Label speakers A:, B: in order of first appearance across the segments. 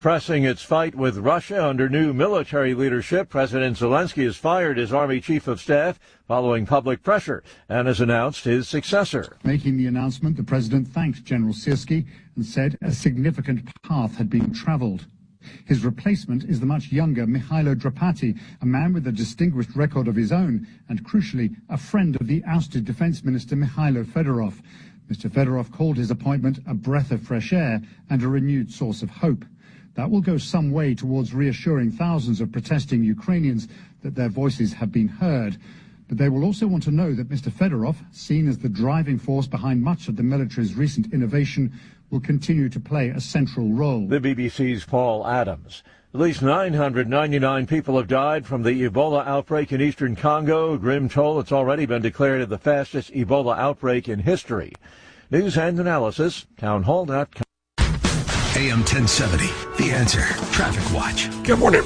A: Pressing its fight with Russia under new military leadership, President Zelensky has fired his army chief of staff following public pressure and has announced his successor.
B: Making the announcement, the president thanked General Syrskyi and said a significant path had been traveled. His replacement is the much younger Mikhailo Drapati, a man with a distinguished record of his own and, crucially, a friend of the ousted defense minister Mikhailo Fedorov. Mr. Fedorov called his appointment a breath of fresh air and a renewed source of hope. That will go some way towards reassuring thousands of protesting Ukrainians that their voices have been heard. But they will also want to know that Mr. Fedorov, seen as the driving force behind much of the military's recent innovation, will continue to play a central role.
A: The BBC's Paul Adams. At least 999 people have died from the Ebola outbreak in eastern Congo. Grim toll that's already been declared the fastest Ebola outbreak in history. News and analysis, townhall.com.
C: AM 1070, The Answer, Traffic Watch.
D: Good morning.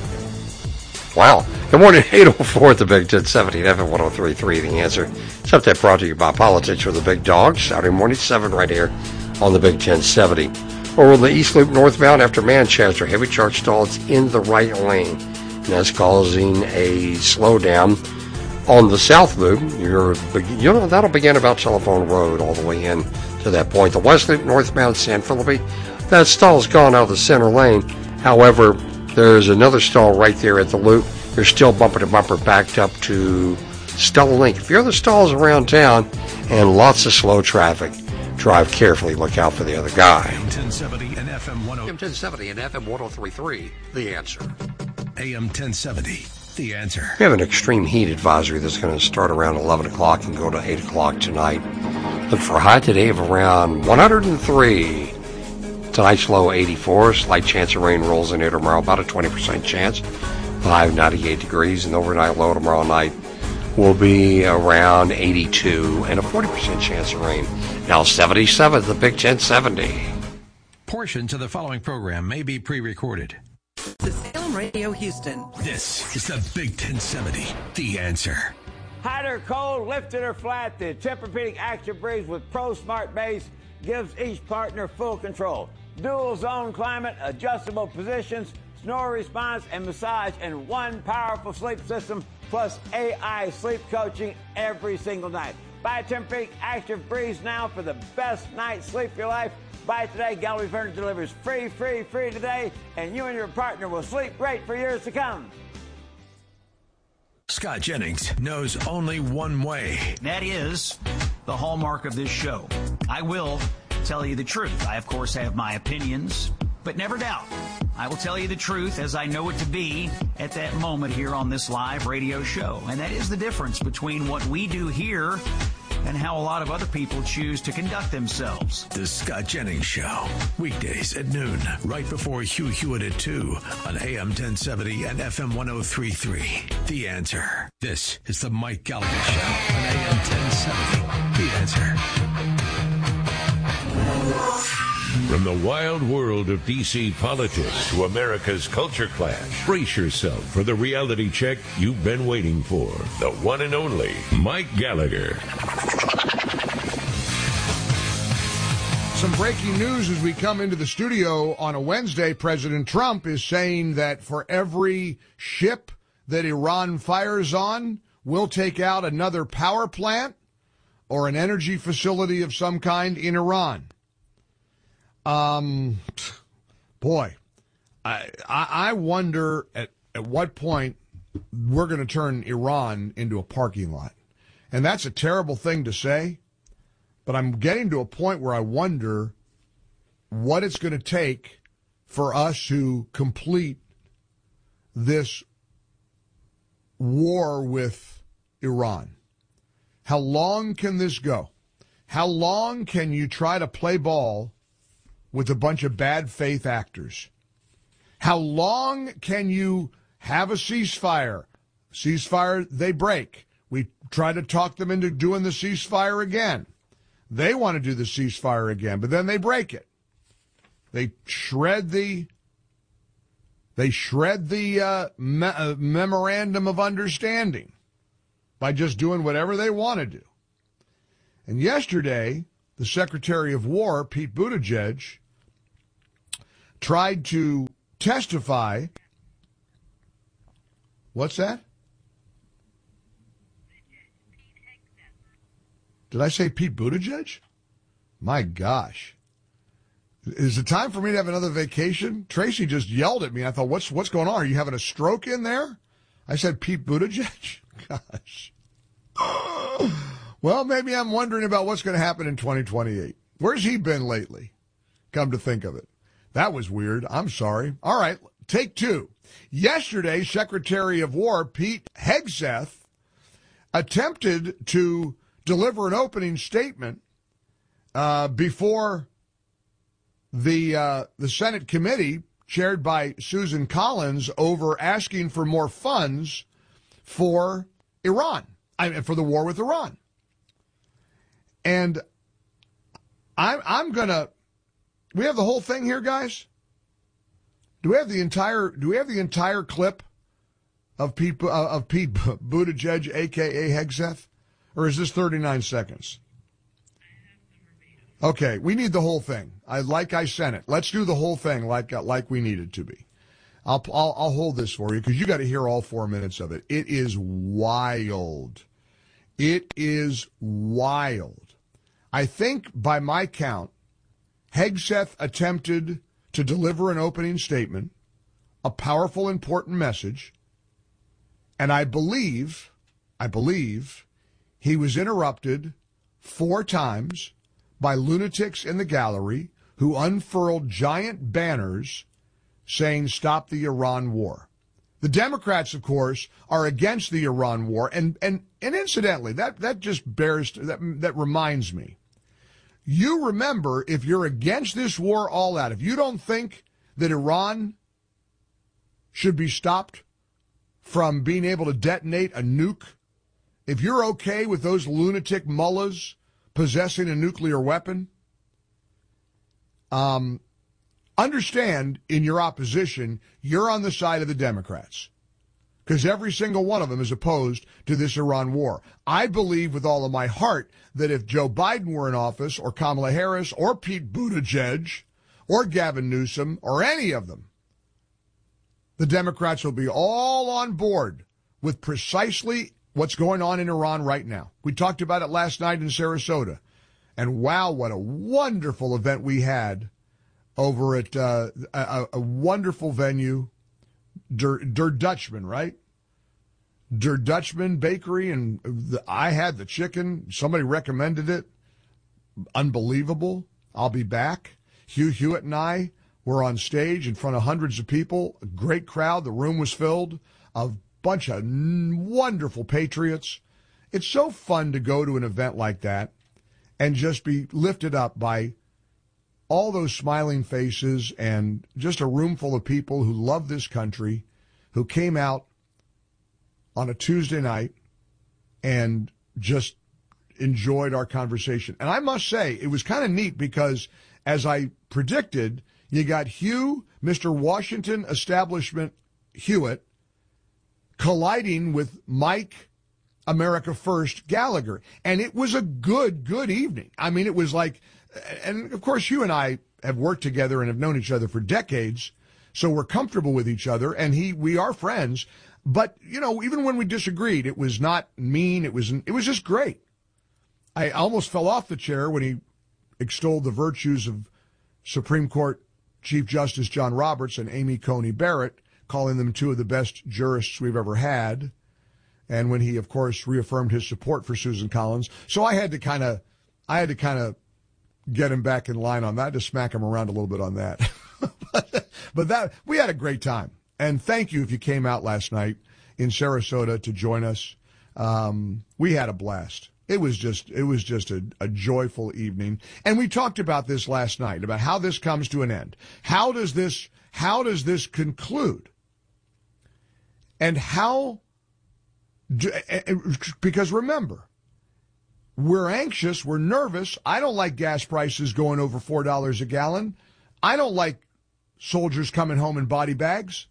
D: Wow. Good morning, 804 at the Big 1070, FM 103.3, The Answer. It's update brought to you by Politics with the Big Dog, Saturday morning, 7 right here on the Big 1070. Over the East Loop northbound after Manchester, heavy truck stalls in the right lane. And that's causing a slowdown. On the South Loop, that'll begin about Telephone Road all the way in to that point. The West Loop northbound San Felipe, that stall's gone out of the center lane. However, there's another stall right there at the loop. You're still bumper to bumper backed up to Stella Link. If you're the stalls around town and lots of slow traffic, drive carefully. Look out for the other guy.
C: AM 1070 and FM
D: 1070 and FM 103.3, The Answer.
C: AM 1070, The Answer.
D: We have an extreme heat advisory that's going to start around 11 o'clock and go to 8 o'clock tonight. Look for a high today of around 103. Tonight's low 84. Slight chance of rain rolls in here tomorrow, about a 20% chance. High of 98 degrees, and overnight low tomorrow night will be around 82 and a 40% chance of rain. Now 77, the Big 1070.
C: Portions of the following program may be pre-recorded.
E: The Salem Radio Houston.
C: This is the Big 1070, The Answer.
F: Hot or cold, lifted or flat, the Tempur-Pedic Extra Breeze with Pro Smart Base gives each partner full control. Dual zone climate, adjustable positions, snore response, and massage in one powerful sleep system, plus AI sleep coaching every single night. Buy Tempur-Pedic Extra Breeze now for the best night's sleep of your life. Buy it today. Gallery Furniture delivers free today, and you and your partner will sleep great for years to come.
C: Scott Jennings knows only one way.
G: That is the hallmark of this show. I will tell you the truth. I, of course, have my opinions, but never doubt. I will tell you the truth as I know it to be at that moment here on this live radio show. And that is the difference between what we do here and how a lot of other people choose to conduct themselves.
C: The Scott Jennings Show, weekdays at noon, right before Hugh Hewitt at 2 on AM 1070 and FM 103.3. The Answer. This is the Mike Gallagher Show on AM 1070. The Answer.
H: From the wild world of D.C. politics to America's culture clash, brace yourself for the reality check you've been waiting for. The one and only Mike Gallagher.
I: Some breaking news as we come into the studio on a Wednesday. President Trump is saying that for every ship that Iran fires on, we'll take out another power plant or an energy facility of some kind in Iran. Boy, I wonder at what point we're going to turn Iran into a parking lot. And that's a terrible thing to say, but I'm getting to a point where I wonder what it's going to take for us to complete this war with Iran. How long can this go? How long can you try to play ball with a bunch of bad faith actors? How long can you have a ceasefire? Ceasefire, they break. We try to talk them into doing the ceasefire again. They want to do the ceasefire again, but then they break it. They shred the memorandum of understanding by just doing whatever they want to do. And yesterday, the Secretary of War, Pete Buttigieg, tried to testify. What's that? Did I say Pete Buttigieg? My gosh. Is it time for me to have another vacation? Tracy just yelled at me. I thought, what's going on? Are you having a stroke in there? I said Pete Buttigieg? Gosh. Well, maybe I'm wondering about what's going to happen in 2028. Where's he been lately? Come to think of it. That was weird. I'm sorry. All right, take two. Yesterday, Secretary of War Pete Hegseth attempted to deliver an opening statement before the Senate committee chaired by Susan Collins over asking for more funds for Iran, for the war with Iran. And I'm gonna. We have the whole thing here, guys. Do we have the entire clip of Pete Buttigieg, aka Hegseth, or is this 39 seconds? Okay, we need the whole thing. I sent it. Let's do the whole thing like we need it to be. I'll hold this for you because you got to hear all 4 minutes of it. It is wild. It is wild. I think by my count, Hegseth attempted to deliver an opening statement, a powerful, important message, and I believe he was interrupted 4 times by lunatics in the gallery who unfurled giant banners saying, "Stop the Iran war." The Democrats, of course, are against the Iran war. And incidentally, that just that reminds me. You remember, if you're against this war all out, if you don't think that Iran should be stopped from being able to detonate a nuke, if you're okay with those lunatic mullahs possessing a nuclear weapon, understand in your opposition, you're on the side of the Democrats. Because every single one of them is opposed to this Iran war. I believe with all of my heart that if Joe Biden were in office, or Kamala Harris, or Pete Buttigieg, or Gavin Newsom, or any of them, the Democrats will be all on board with precisely what's going on in Iran right now. We talked about it last night in Sarasota. And wow, what a wonderful event we had over at a wonderful venue, Der Dutchman, right? Der Dutchman Bakery, and I had the chicken. Somebody recommended it. Unbelievable. I'll be back. Hugh Hewitt and I were on stage in front of hundreds of people. A great crowd. The room was filled. A bunch of wonderful patriots. It's so fun to go to an event like that and just be lifted up by all those smiling faces and just a room full of people who love this country, who came out on a Tuesday night and just enjoyed our conversation. And I must say, it was kind of neat because, as I predicted, you got Hugh, Mr. Washington Establishment Hewitt, colliding with Mike America First Gallagher. And it was a good evening. I mean, it was like, and of course, you and I have worked together and have known each other for decades, so we're comfortable with each other, and we are friends. But, you know, even when we disagreed, it was not mean. It was just great. I almost fell off the chair when he extolled the virtues of Supreme Court Chief Justice John Roberts and Amy Coney Barrett, calling them two of the best jurists we've ever had. And when he, of course, reaffirmed his support for Susan Collins. So I had to kind of get him back in line on that, to smack him around a little bit on that. but that, we had a great time. And thank you if you came out last night in Sarasota to join us. We had a blast. It was just a joyful evening. And we talked about this last night, about how this comes to an end. How does this conclude? And because remember, we're anxious, we're nervous. I don't like gas prices going over $4 a gallon. I don't like soldiers coming home in body bags.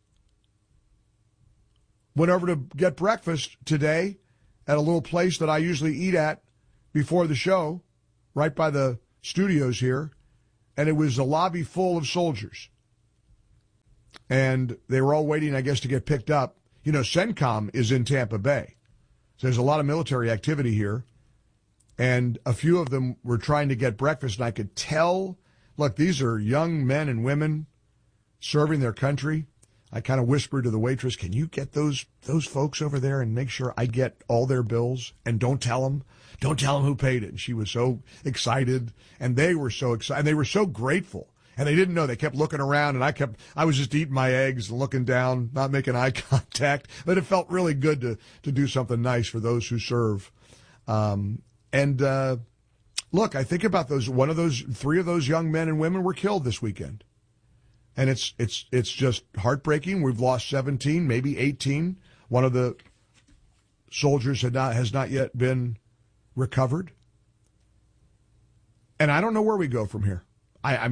I: Went over to get breakfast today at a little place that I usually eat at before the show, right by the studios here, and it was a lobby full of soldiers. and they were all waiting, I guess, to get picked up. You know, CENTCOM is in Tampa Bay. So there's a lot of military activity here. And a few of them were trying to get breakfast, and I could tell, look, these are young men and women serving their country. I kind of whispered to the waitress, can you get those folks over there and make sure I get all their bills? And don't tell them who paid it. And she was so excited, and they were so excited, and they were so grateful. And they didn't know. They kept looking around, and I was just eating my eggs and looking down, not making eye contact. But it felt really good to do something nice for those who serve. Look, I think about three of those young men and women were killed this weekend. And it's just heartbreaking. We've lost 17, maybe 18. One of the soldiers has not yet been recovered. And I don't know where we go from here. I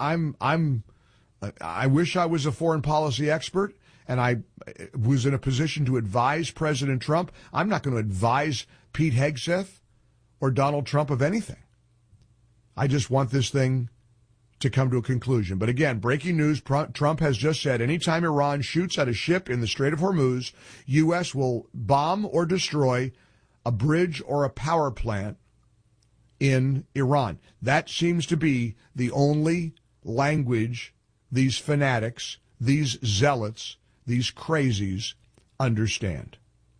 I: wish I was a foreign policy expert and I was in a position to advise President Trump. I'm not going to advise Pete Hegseth or Donald Trump of anything. I just want this thing to come to a conclusion. But again, breaking news, Trump has just said anytime Iran shoots at a ship in the Strait of Hormuz, U.S. will bomb or destroy a bridge or a power plant in Iran. That seems to be the only language these fanatics, these zealots, these crazies understand.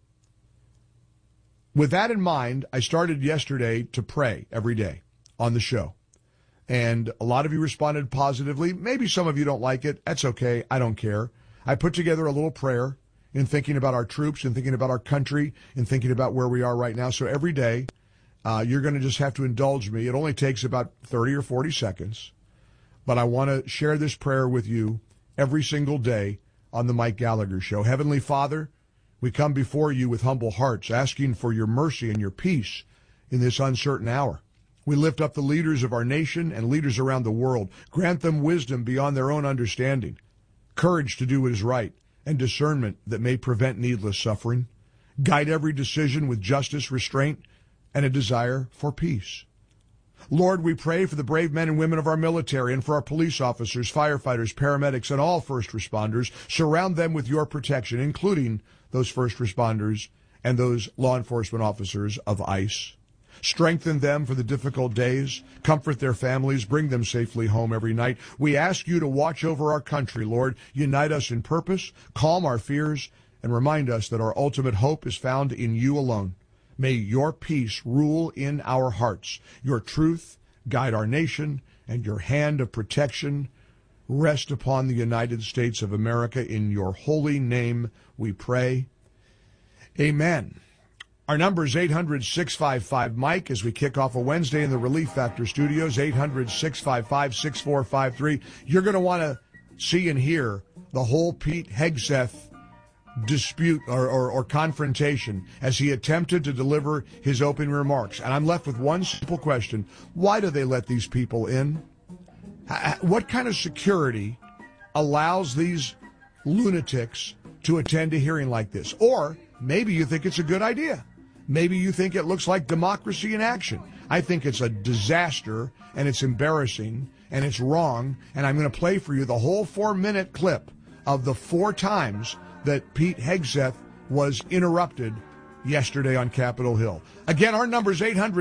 I: With that in mind, I started yesterday to pray every day on the show. And a lot of you responded positively. Maybe some of you don't like it. That's okay. I don't care. I put together a little prayer in thinking about our troops and thinking about our country and thinking about where we are right now. So every day, you're going to just have to indulge me. It only takes about 30 or 40 seconds. But I want to share this prayer with you every single day on the Mike Gallagher Show. Heavenly Father, we come before you with humble hearts, asking for your mercy and your peace in this uncertain hour. We lift up the leaders of our nation and leaders around the world. Grant them wisdom beyond their own understanding, courage to do what is right, and discernment that may prevent needless suffering. Guide every decision with justice, restraint, and a desire for peace. Lord, we pray for the brave men and women of our military and for our police officers, firefighters, paramedics, and all first responders. Surround them with your protection, including those first responders and those law enforcement officers of ICE. Strengthen them for the difficult days. Comfort their families. Bring them safely home every night. We ask you to watch over our country, Lord. Unite us in purpose, calm our fears, and remind us that our ultimate hope is found in you alone. May your peace rule in our hearts. Your truth guide our nation, and your hand of protection rest upon the United States of America. In your holy name we pray. Amen. Our number is 800-655-MIKE as we kick off a Wednesday in the Relief Factor Studios, 800-655-6453. You're going to want to see and hear the whole Pete Hegseth dispute or confrontation as he attempted to deliver his opening remarks. And I'm left with one simple question. Why do they let these people in? What kind of security allows these lunatics to attend a hearing like this? Or maybe you think it's a good idea. Maybe you think it looks like democracy in action. I think it's a disaster, and it's embarrassing, and it's wrong, and I'm going to play for you the whole 4-minute clip of the 4 times that Pete Hegseth was interrupted yesterday on Capitol Hill. Again, our number is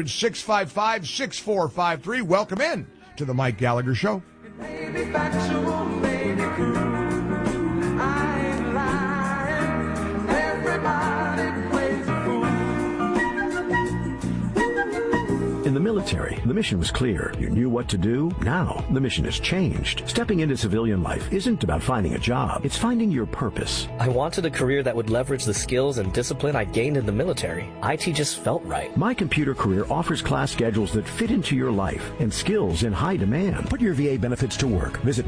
I: 800-655-6453. Welcome in to the Mike Gallagher Show.
J: It may be factual, maybe cool. I ain't lying. Everybody plays a fool.
H: In the military, the mission was clear. You knew what to do. Now, the mission has changed. Stepping into civilian life isn't about finding a job. It's finding your purpose.
K: I wanted a career that would leverage the skills and discipline I gained in the military. IT just felt right.
H: My Computer Career offers class schedules that fit into your life and skills in high demand. Put your VA benefits to work. Visit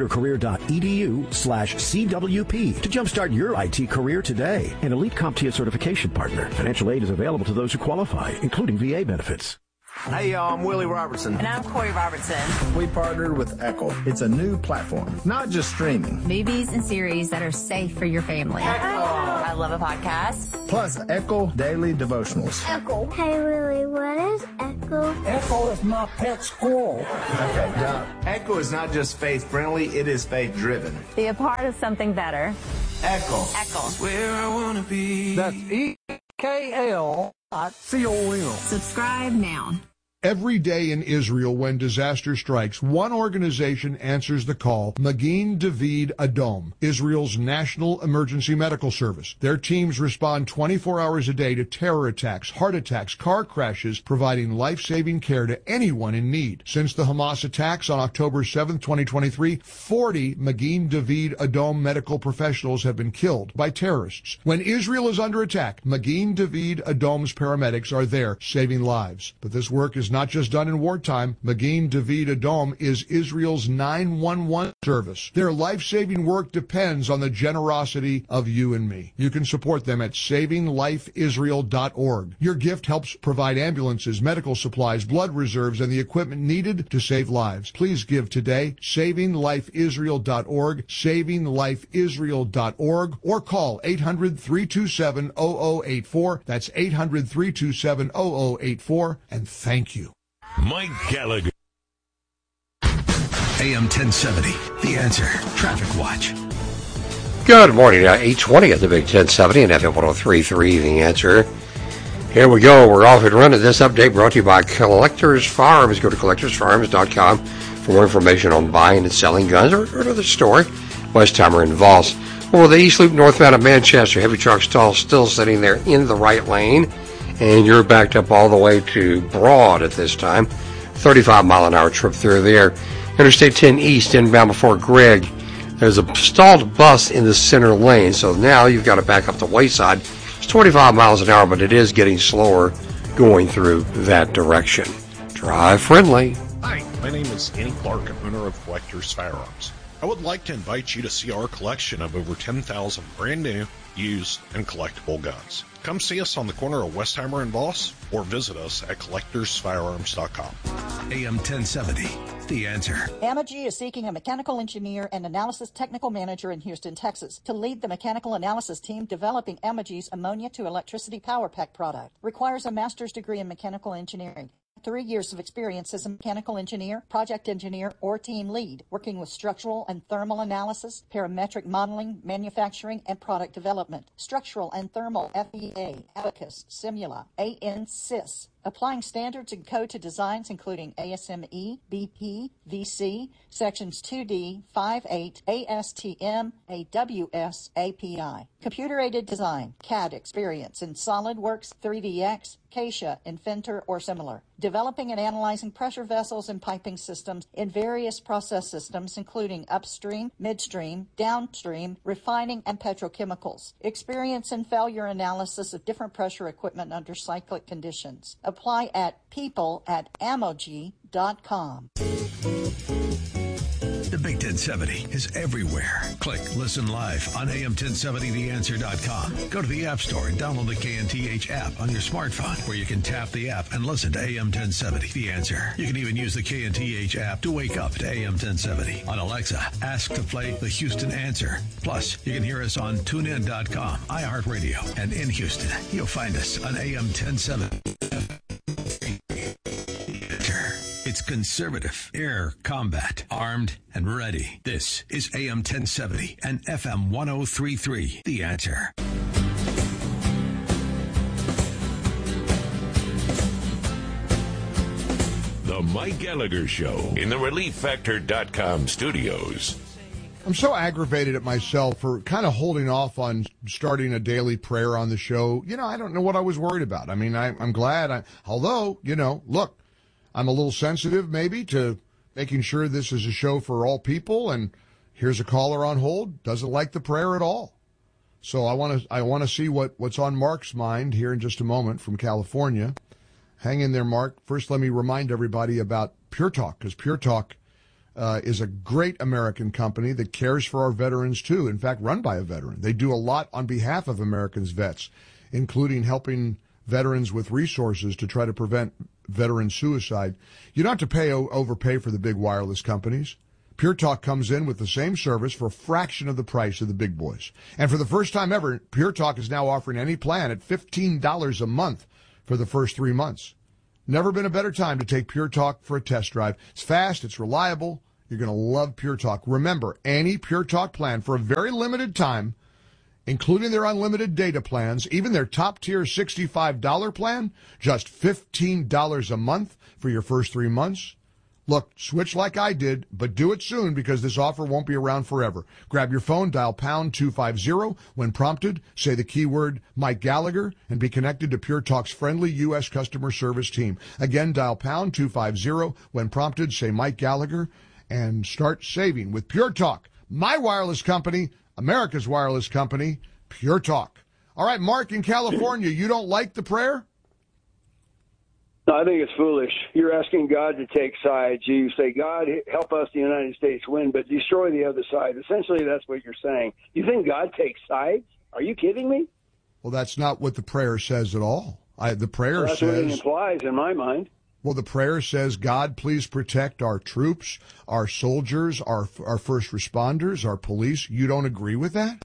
H: mycomputercareer.edu/CWP to jumpstart your IT career today. An elite CompTIA certification partner. Financial aid is available to those who qualify, including VA benefits.
L: Hey, y'all, I'm Willie Robertson.
M: And I'm Corey Robertson.
L: We partnered with Echo. It's a new platform, not just streaming.
M: Movies and series that are safe for your family.
L: Echo.
M: I love a podcast.
L: plus Echo Daily Devotionals.
M: Echo. Hey, Willie, what is Echo?
N: Echo is my pet squirrel.
L: Okay, now, Echo is not just faith-friendly, it is faith-driven.
O: Be a part of something better.
L: Echo.
O: Echo.
N: Where I want to be. That's EKL.com.
O: Subscribe now.
I: Every day in Israel, when disaster strikes, one organization answers the call, Magen David Adom, Israel's national emergency medical service. Their teams respond 24 hours a day to terror attacks, heart attacks, car crashes, providing life-saving care to anyone in need. Since the Hamas attacks on October 7, 2023, 40 Magen David Adom medical professionals have been killed by terrorists. When Israel is under attack, Magen David Adom's paramedics are there saving lives. But this work is not just done in wartime. Magen David Adom is Israel's 911 service. Their life-saving work depends on the generosity of you and me. You can support them at savinglifeisrael.org. Your gift helps provide ambulances, medical supplies, blood reserves, and the equipment needed to save lives. Please give today, savinglifeisrael.org, savinglifeisrael.org, or call 800-327-0084. That's 800-327-0084, and thank you.
H: Mike Gallagher.
C: AM 1070, The Answer, Traffic Watch.
D: Good morning, 8:20 at the Big 1070 and FM 103.3, The Answer. Here we go. We're off and running. This update brought to you by Collectors Farms. Go to collectorsfarms.com for more information on buying and selling guns or another store. Westheimer and Voss. Over the East Loop northbound of Manchester, heavy truck still sitting there in the right lane. And you're backed up all the way to Broad at this time. 35-mile-an-hour trip through there. Interstate 10 East inbound before Gregg. There's a stalled bus in the center lane, so now you've got to back up the Wayside. It's 25 miles an hour, but it is getting slower going through that direction. Drive friendly.
P: Hi, my name is Annie Clark, owner of Collectors Firearms. I would like to invite you to see our collection of over 10,000 brand new, used, and collectible guns. Come see us on the corner of Westheimer and Voss, or visit us at collectorsfirearms.com.
C: AM 1070, The Answer.
Q: Amogy is seeking a mechanical engineer and analysis technical manager in Houston, Texas, to lead the mechanical analysis team developing Amogy's ammonia to electricity power pack product. Requires a master's degree in mechanical engineering. 3 years of experience as a mechanical engineer, project engineer, or team lead, working with structural and thermal analysis, parametric modeling, manufacturing, and product development. Structural and thermal FEA, Abacus, Simula, ANSYS. Applying standards and code to designs including ASME, BP, VC, Sections 2D, 5.8, ASTM, AWS, API. Computer-aided design, CAD experience in SolidWorks, 3DX, Acacia, Inventor, or similar. Developing and analyzing pressure vessels and piping systems in various process systems including upstream, midstream, downstream, refining, and petrochemicals. Experience in failure analysis of different pressure equipment under cyclic conditions. Apply at people@amogy.com.
C: The Big 1070 is everywhere. Click Listen Live on AM1070theanswer.com. Go to the App Store and download the KNTH app on your smartphone, where you can tap the app and listen to AM 1070 The Answer. You can even use the KNTH app to wake up to AM 1070. On Alexa, ask to play the Houston Answer. Plus, you can hear us on TuneIn.com, iHeartRadio, and in Houston, you'll find us on AM 1070. It's conservative, air combat, armed and ready. This is AM 1070 and FM 103.3, The Answer.
H: The Mike Gallagher Show in the ReliefFactor.com studios.
I: I'm so aggravated at myself for kind of holding off on starting a daily prayer on the show. You know, I don't know what I was worried about. I mean, I'm glad. Although, you know, look, I'm a little sensitive maybe to making sure this is a show for all people, and here's a caller on hold, doesn't like the prayer at all. So I want to see what's on Mark's mind here in just a moment from California. Hang in there, Mark. First, let me remind everybody about Pure Talk, because Pure Talk is a great American company that cares for our veterans too. In fact, run by a veteran. They do a lot on behalf of Americans' vets, including helping veterans with resources to try to prevent veteran suicide. You don't have to overpay for the big wireless companies. Pure Talk comes in with the same service for a fraction of the price of the big boys. And for the first time ever, Pure Talk is now offering any plan at $15 a month for the first 3 months. Never been a better time to take Pure Talk for a test drive. It's fast, it's reliable. You're going to love Pure Talk. Remember, any Pure Talk plan for a very limited time, including their unlimited data plans, even their top-tier $65 plan, just $15 a month for your first 3 months. Look, switch like I did, but do it soon because this offer won't be around forever. Grab your phone, dial pound 250. When prompted, say the keyword Mike Gallagher and be connected to Pure Talk's friendly U.S. customer service team. Again, dial pound 250. When prompted, say Mike Gallagher and start saving with Pure Talk. My wireless company, America's wireless company, Pure Talk. All right, Mark in California, you don't like the prayer?
R: No, I think it's foolish. You're asking God to take sides. You say, God, help us, the United States, win, but destroy the other side. Essentially, that's what you're saying. You think God takes sides? Are you kidding me?
I: Well, that's not what the prayer says at all. The prayer
R: Well, that's
I: says...
R: what it implies in my mind.
I: Well, the prayer says, God, please protect our troops, our soldiers, our first responders, our police. You don't agree with that?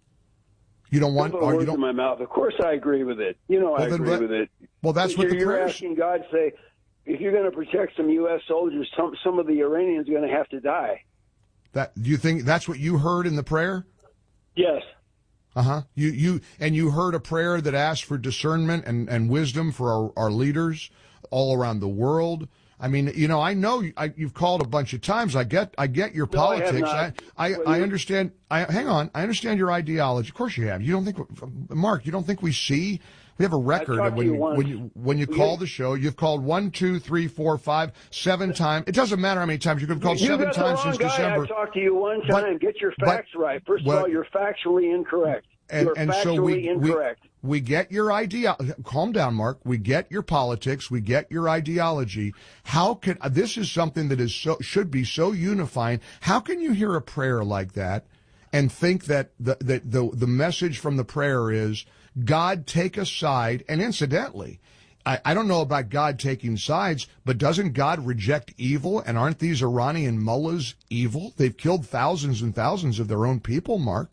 I: You don't want...
R: Don't put words in my mouth. Of course I agree with it. You know I agree with it.
I: Well, that's what the
R: You're
I: prayer...
R: asking God to say, if you're going to protect some U.S. soldiers, some of the Iranians are going to have to die.
I: Do you think that's what you heard in the prayer?
R: Yes.
I: Uh-huh. You heard a prayer that asked for discernment and wisdom for our leaders all around the world. I mean, you know, I know you've called a bunch of times. I get your politics. I understand. Hang on. I understand your ideology. Of course you have. You don't think, Mark, you don't think we see? We have a record of when you call the show. You've called 1, 2, 3, 4, 5, 7 times. It doesn't matter how many times. You could have called 7 times since December.
R: I talked to you one time. Get your facts right. First of all, you're factually incorrect. You're factually incorrect.
I: We get your idea. Calm down, Mark. We get your politics. We get your ideology. How can this is something that is should be so unifying? How can you hear a prayer like that and think that the message from the prayer is God take a side? And incidentally, I don't know about God taking sides, but doesn't God reject evil? And aren't these Iranian mullahs evil? They've killed thousands and thousands of their own people, Mark.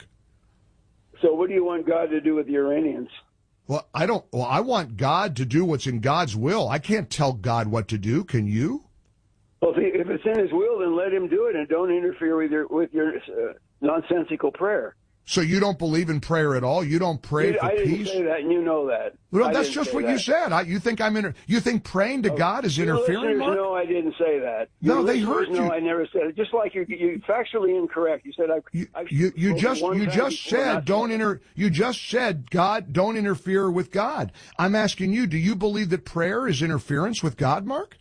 R: So what do you want God to do with the Iranians?
I: Well, I want God to do what's in God's will. I can't tell God what to do. Can you?
R: Well, if it's in his will, then let him do it and don't interfere with your nonsensical prayer.
I: So you don't believe in prayer at all? You don't pray for peace?
R: I didn't say that, and you know that.
I: Well, that's just what you said. You think you think praying to God is interfering, Mark?
R: No, I didn't say that.
I: No, they heard you.
R: No, I never said it. Just like you're factually incorrect. You said
I: you just said you just said God, don't interfere with God. I'm asking you, do you believe that prayer is interference with God, Mark?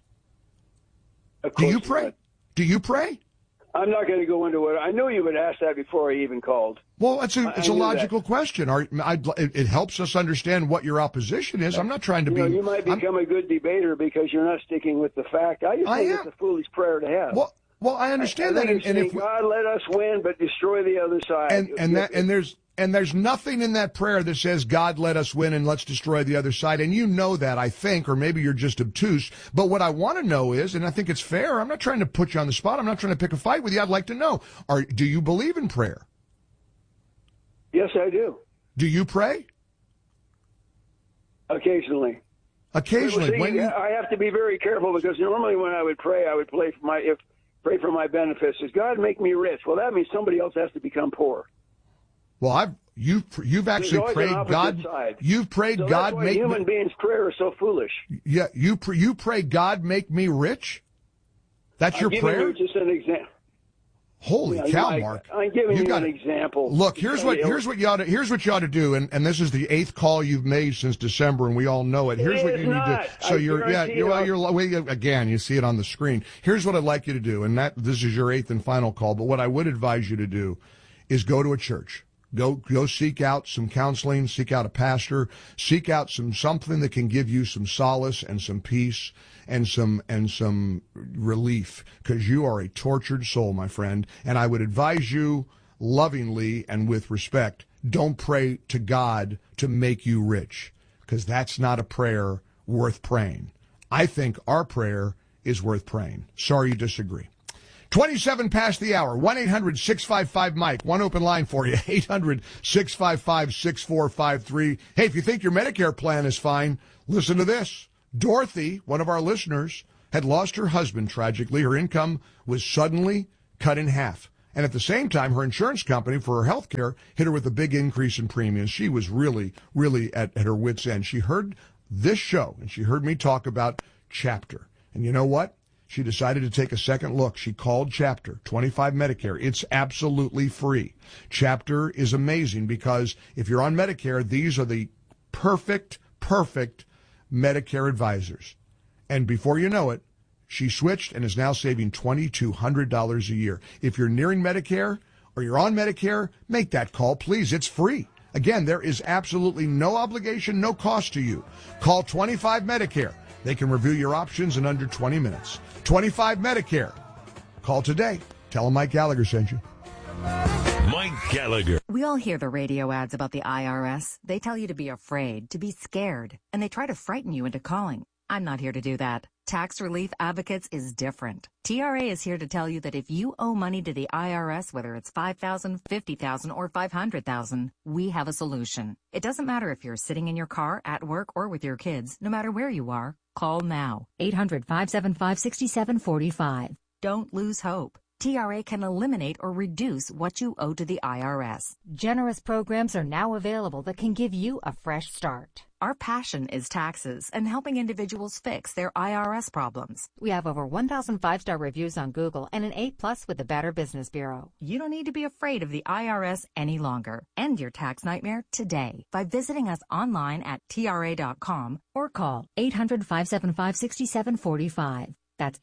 I: Do you pray? Do you pray?
R: I'm not going to go into it. I knew you would ask that before I even called.
I: Well, it's a logical question. It helps us understand what your opposition is. I'm not trying to be...
R: You might become a good debater because you're not sticking with the fact. I just think it's a foolish prayer to have.
I: Well, I understand that.
R: And if God let us win, but destroy the other side.
I: And there's nothing in that prayer that says, God, let us win and let's destroy the other side. And you know that, I think, or maybe you're just obtuse. But what I want to know is, and I think it's fair, I'm not trying to put you on the spot. I'm not trying to pick a fight with you. I'd like to know, do you believe in prayer?
R: Yes, I do.
I: Do you pray?
R: Occasionally.
I: Occasionally.
R: See, I have to be very careful because normally when I would pray, I would pray for my benefits. Does God make me rich? Well, that means somebody else has to become poor.
I: Well, you've actually prayed God.
R: Side.
I: You've prayed
R: so
I: God
R: that's why
I: make
R: human beings' prayer is so foolish.
I: Yeah, you pray God make me rich. That's your prayer.
R: I'm giving you just an example.
I: Holy cow, Mark!
R: I'm giving you an example.
I: Look, here's what you ought to do, and this is the 8th call you've made since December, and we all know it. Here's what you need to. So you're again. You see it on the screen. Here's what I'd like you to do, and this is your 8th and final call. But what I would advise you to do is go to a church. Go seek out some counseling, seek out a pastor, seek out something that can give you some solace and some peace and some relief, because you are a tortured soul, my friend. And I would advise you lovingly and with respect, don't pray to God to make you rich, because that's not a prayer worth praying. I think our prayer is worth praying. Sorry you disagree. 27 past the hour. 1-800-655-MIKE. One open line for you. 800-655-6453. Hey, if you think your Medicare plan is fine, listen to this. Dorothy, one of our listeners, had lost her husband tragically. Her income was suddenly cut in half. And at the same time, her insurance company for her health care hit her with a big increase in premiums. She was really, really at her wit's end. She heard this show, and she heard me talk about Chapter. And you know what? She decided to take a second look. She called Chapter, 25 Medicare. It's absolutely free. Chapter is amazing because if you're on Medicare, these are the perfect Medicare advisors. And before you know it, she switched and is now saving $2,200 a year. If you're nearing Medicare or you're on Medicare, make that call, please. It's free. Again, there is absolutely no obligation, no cost to you. Call 25 Medicare. They can review your options in under 20 minutes. 25 Medicare. Call today. Tell them Mike Gallagher sent you.
H: Mike Gallagher.
S: We all hear the radio ads about the IRS. They tell you to be afraid, to be scared, and they try to frighten you into calling. I'm not here to do that. Tax Relief Advocates is different. TRA is here to tell you that if you owe money to the IRS, whether it's $5,000, $50,000, or $500,000, we have a solution. It doesn't matter if you're sitting in your car, at work, or with your kids. No matter where you are, call now. 800-575-6745. Don't lose hope. TRA can eliminate or reduce what you owe to the IRS.
T: Generous programs are now available that can give you a fresh start.
S: Our passion is taxes and helping individuals fix their IRS problems.
T: We have over 1,000 5-star reviews on Google and an A+ with the Better Business Bureau.
S: You don't need to be afraid of the IRS any longer. End your tax nightmare today by visiting us online at TRA.com
T: or call 800-575-6745. That's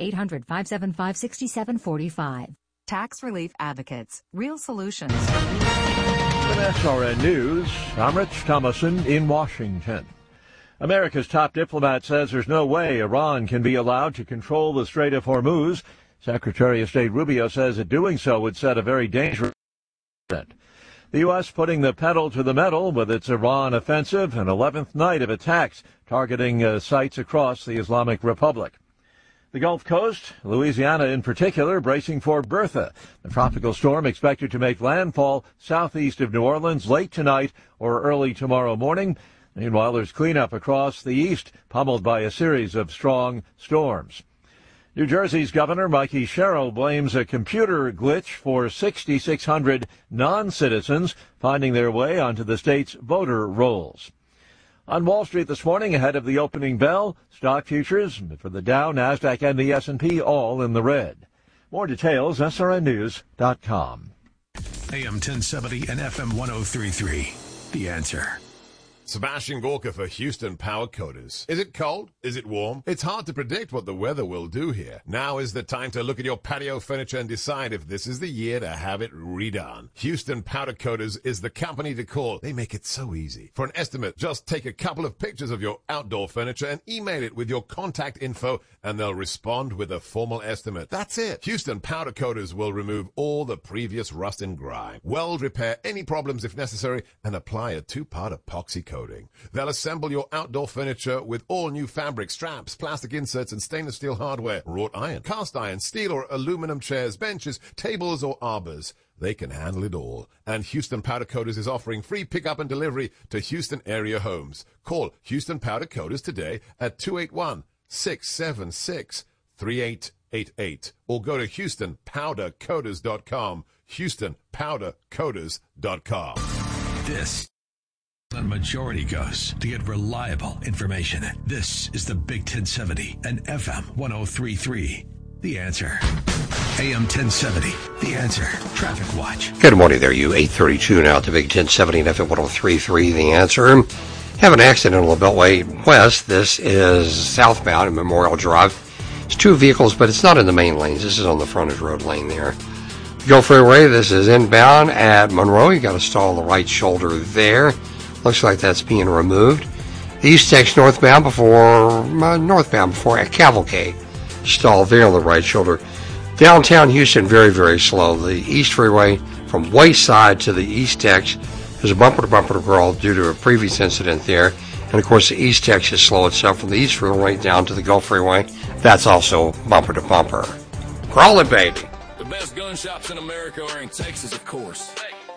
T: 800-575-6745.
S: Tax Relief Advocates. Real solutions.
A: With SRN News, I'm Rich Thomason in Washington. America's top diplomat says there's no way Iran can be allowed to control the Strait of Hormuz. Secretary of State Rubio says that doing so would set a very dangerous precedent. The U.S. putting the pedal to the metal with its Iran offensive, an 11th night of attacks targeting sites across the Islamic Republic. The Gulf Coast, Louisiana in particular, bracing for Bertha. The tropical storm expected to make landfall southeast of New Orleans late tonight or early tomorrow morning. Meanwhile, there's cleanup across the east, pummeled by a series of strong storms. New Jersey's Governor Mikey Sherrill blames a computer glitch for 6,600 non-citizens finding their way onto the state's voter rolls. On Wall Street this morning, ahead of the opening bell, stock futures for the Dow, NASDAQ, and the S&P all in the red. More details, srnnews.com.
C: AM 1070 and FM 1033. The Answer.
U: Sebastian Gorka for Houston Power Coaters. Is it cold? Is it warm? It's hard to predict what the weather will do here. Now is the time to look at your patio furniture and decide if this is the year to have it redone. Houston Powder Coaters is the company to call. They make it so easy. For an estimate, just take a couple of pictures of your outdoor furniture and email it with your contact info, and they'll respond with a formal estimate. That's it. Houston Powder Coaters will remove all the previous rust and grime, weld repair any problems if necessary, and apply a 2-part epoxy coating. They'll assemble your outdoor furniture with all new fabric, straps, plastic inserts, and stainless steel hardware, wrought iron, cast iron, steel or aluminum chairs, benches, tables, or arbors. They can handle it all. And Houston Powder Coaters is offering free pickup and delivery to Houston area homes. Call Houston Powder Coaters today at 281-676-3888 or go to HoustonPowderCoaters.com. HoustonPowderCoaters.com.
C: This on Majority Goes to get reliable information. This is the Big 1070 and FM 1033. The Answer. AM 1070. The Answer. Traffic Watch.
D: Good morning there, you. 8:32 now at the Big 1070 and FM 1033. The Answer. Have an accident on the Beltway West. This is southbound at Memorial Drive. It's 2 vehicles, but it's not in the main lanes. This is on the frontage road lane there. Go Freeway, this is inbound at Monroe. You got to stall the right shoulder there. Looks like that's being removed. The East Tex northbound before at Cavalcade. Stall there on the right shoulder. Downtown Houston, very, very slow. The East Freeway from Wayside to the East Tex is a bumper-to-bumper girl due to a previous incident there. And, of course, the East Tex is slow itself from the East Freeway down to the Gulf Freeway. That's also bumper-to-bumper. Crawl it, baby.
U: The
B: best gun shops in America are in Texas, of course.